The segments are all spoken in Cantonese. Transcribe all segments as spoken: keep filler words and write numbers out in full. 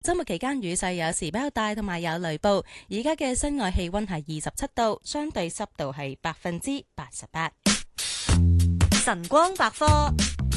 周末期間雨勢有時比較大，同埋有雷暴。而家嘅室外氣溫係二十七度，相對濕度係百分之八十八。 晨光百科。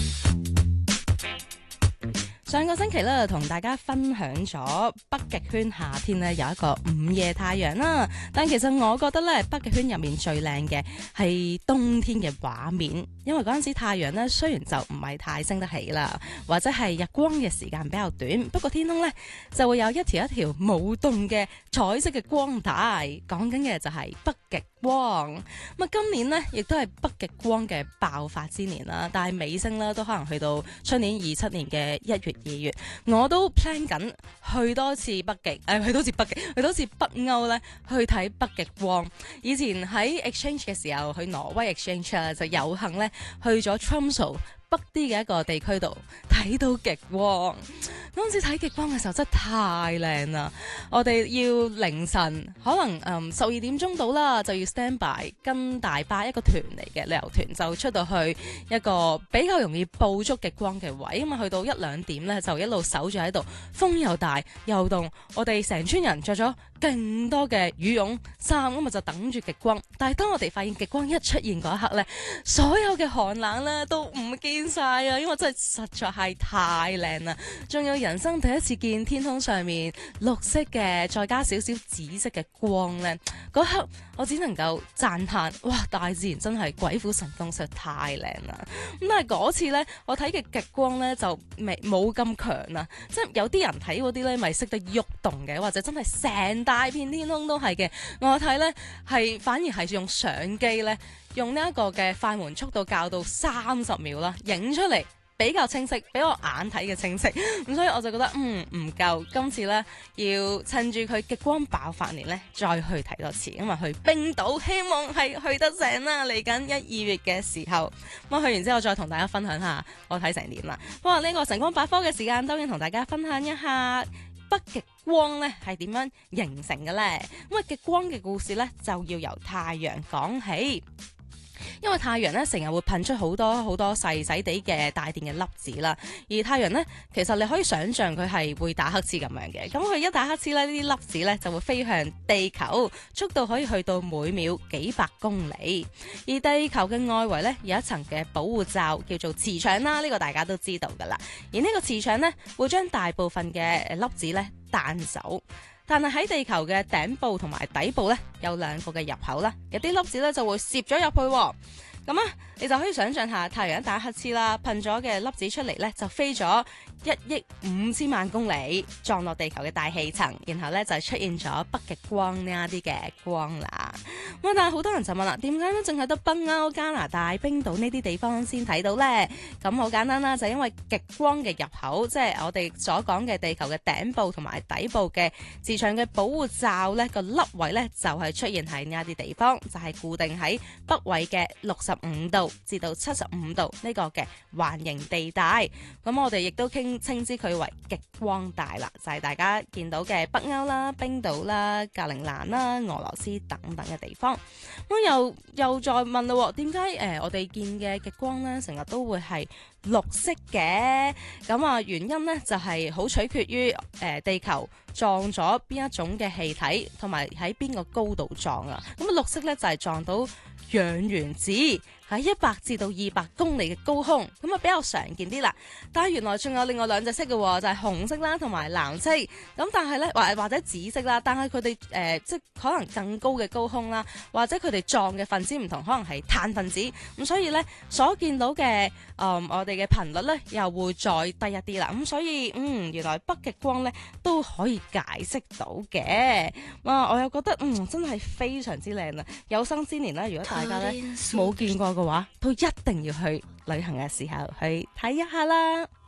上個星期咧，同大家分享咗北極圈夏天咧有一個午夜太陽啦。但其實我覺得咧，北極圈入面最靚嘅係冬天嘅畫面，因為嗰陣時太陽咧雖然就唔係太升得起啦，或者係日光嘅時間比較短，不過天空咧就會有一條一條舞動嘅彩色嘅光帶，講緊嘅就係北極光。咁啊，今年呢亦都係北極光嘅爆發之年啦，但係尾聲啦都可能去到出年二七年嘅一月二月，我都 plan 緊去多次北極，誒、呃、去多次北極，去多次北歐咧去睇北極光。以前喺 exchange 嘅時候去挪威 exchange 啦，就有幸咧去咗 Tromsø北啲嘅一個地區度睇到極光。嗰陣時睇極光嘅時候真係太靚啦！我哋要凌晨可能誒十二點鐘到啦，就要 stand by 跟大巴一個團嚟嘅旅遊團，就出到去一個比較容易捕捉極光嘅位。咁啊去到一兩點咧，就一路守住喺度，風又大又凍，我哋成村人着咗勁多嘅羽絨衫，咁啊就等住極光。但係當我哋發現極光一出現嗰一刻咧，所有嘅寒冷咧都唔見晒啊！因為真係實在係太靚啦，仲有人生第一次見天空上面綠色嘅，再加少少紫色嘅光咧，嗰刻我只能夠讚嘆：哇！大自然真係鬼斧神工，實在太靚啦！咁但係嗰次咧，我睇嘅極光咧就未冇咁強啊，即係有啲人睇嗰啲咧咪識得喐動嘅，或者真係成大片天空都係嘅。我睇咧係反而係用相機咧，用呢一個嘅快門速度校到三十秒啦，影出嚟比較清晰，比我眼睇嘅清晰。咁所以我就覺得嗯唔夠，今次咧要趁住佢極光爆發年咧再去睇多次，因為去冰島希望係去得成啦。嚟緊一二月嘅時候，咁去完之後再同大家分享下我睇成點啦。不過呢個晨光百科嘅時間，當然同大家分享一下北極光咧係點樣形成嘅咧。咁啊極光嘅故事咧就要由太陽講起。因為太陽咧成日會噴出好多好多細細地嘅帶電嘅粒子啦，而太陽咧其實你可以想象佢係會打黑刺咁樣嘅，咁佢一打黑刺咧，呢啲粒子咧就會飛向地球，速度可以去到每秒幾百公里。而地球嘅外圍咧有一層嘅保護罩叫做磁場啦，呢個大家都知道噶啦。而呢個磁場咧會將大部分嘅粒子咧彈走。但係喺地球嘅頂部同埋底部咧，有兩個嘅入口啦，有啲粒子咧就會攝咗入去喎。咁啊，你就可以想象下太陽一打黑刺啦，噴咗嘅粒子出嚟咧，就飛咗一億五千萬公里，撞落地球嘅大氣層，然後咧就出現咗北極光呢一啲嘅光啦。咁但係好多人就問啦，點解都淨係得北歐、加拿大、冰島呢啲地方先睇到呢？咁好簡單啦，就係因為極光嘅入口，即係我哋所講嘅地球嘅頂部同埋底部嘅磁場嘅保護罩咧，個粒位咧就係出現喺呢一啲地方，就係固定喺北緯嘅六十五度至到七十五度呢個嘅環形地帶。咁我哋亦都傾稱之佢為極光帶啦，就係大家見到嘅北歐啦、冰島啦、格陵蘭啦、俄羅斯等等嘅地方。咁又又再問啦，點解誒我哋見嘅極光咧成日都會係綠色嘅？咁啊原因咧就係好取決於誒地球撞咗邊一種嘅氣體，同埋喺邊個高度撞啊。咁啊綠色咧就係撞到氧原子喺一百至到二百公里嘅高空，咁啊比較常見啲啦。但係原來仲有另外兩隻色嘅，就係紅色啦同埋藍色。咁但係咧或或者紫色啦，但係佢哋誒即係可能更高嘅高空啦，或者佢哋撞嘅分子唔同，可能係碳分子。咁所以咧所見到嘅誒、呃、我哋嘅頻率咧又會再低一啲啦。咁所以嗯原來北極光咧都可以解釋到嘅。哇！我又覺得嗯真係非常之靚啊！有生之年咧，如果大家咧冇見過嘅話，都一定要去旅行嘅時候去睇一下啦。